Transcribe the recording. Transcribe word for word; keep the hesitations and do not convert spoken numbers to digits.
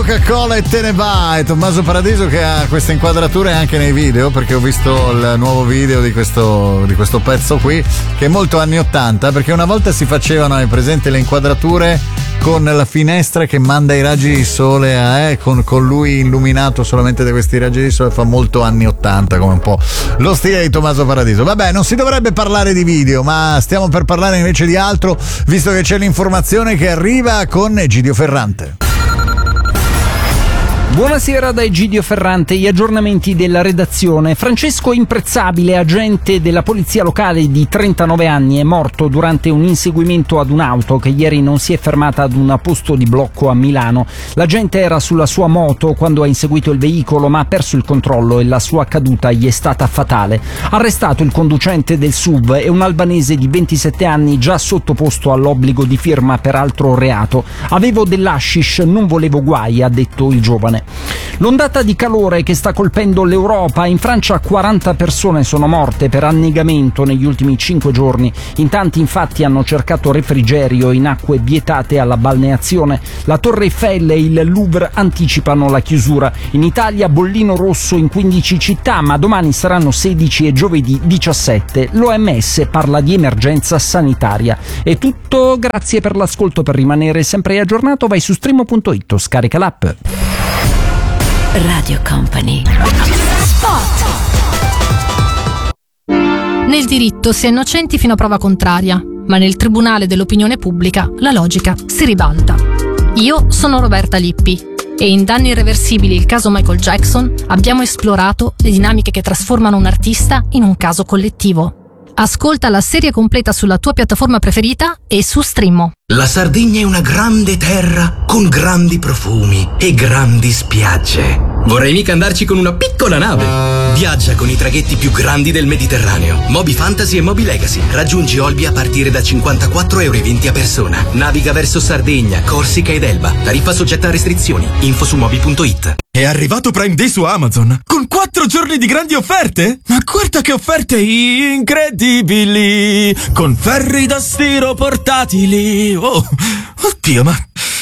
Coca-Cola e te ne vai. Tommaso Paradiso che ha queste inquadrature anche nei video, perché ho visto il nuovo video di questo, di questo pezzo qui, che è molto anni ottanta, perché una volta si facevano, hai presente, le inquadrature con la finestra che manda i raggi di sole a, eh, con, con lui illuminato solamente da questi raggi di sole, fa molto anni ottanta, come un po' lo stile di Tommaso Paradiso. Vabbè, non si dovrebbe parlare di video, ma stiamo per parlare invece di altro, visto che c'è l'informazione che arriva con Egidio Ferrante. Buonasera da Egidio Ferrante, gli aggiornamenti della redazione. Francesco Imprezzabile, agente della polizia locale di trentanove anni, è morto durante un inseguimento ad un'auto che ieri non si è fermata ad un posto di blocco a Milano. L'agente era sulla sua moto quando ha inseguito il veicolo, ma ha perso il controllo e la sua caduta gli è stata fatale. Arrestato il conducente del S U V e un albanese di ventisette anni già sottoposto all'obbligo di firma per altro reato. Avevo dell'hashish, non volevo guai, ha detto il giovane. L'ondata di calore che sta colpendo l'Europa, in Francia quaranta persone sono morte per annegamento negli ultimi cinque giorni. In tanti infatti hanno cercato refrigerio in acque vietate alla balneazione. La Torre Eiffel e il Louvre anticipano la chiusura. In Italia bollino rosso in quindici città, ma domani saranno sedici e giovedì diciassette. L'O M S parla di emergenza sanitaria. È tutto, grazie per l'ascolto. Per rimanere sempre aggiornato vai su streamo punto it o scarica l'app. Radio Company. Spot. Nel diritto si è innocenti fino a prova contraria, ma nel tribunale dell'opinione pubblica la logica si ribalta. Io sono Roberta Lippi e in Danni irreversibili, il caso Michael Jackson, abbiamo esplorato le dinamiche che trasformano un artista in un caso collettivo. Ascolta la serie completa sulla tua piattaforma preferita e su Streamo. La Sardegna è una grande terra con grandi profumi e grandi spiagge. Vorrei mica andarci con una piccola nave. Viaggia con i traghetti più grandi del Mediterraneo. Moby Fantasy e Moby Legacy. Raggiungi Olbia a partire da cinquantaquattro euro e venti a persona. Naviga verso Sardegna, Corsica ed Elba. Tariffa soggetta a restrizioni. Info su moby punto it. È arrivato Prime Day su Amazon con quattro giorni di grandi offerte? Ma guarda che offerte incredibili! Con ferri da stiro portatili. Oh, oddio, ma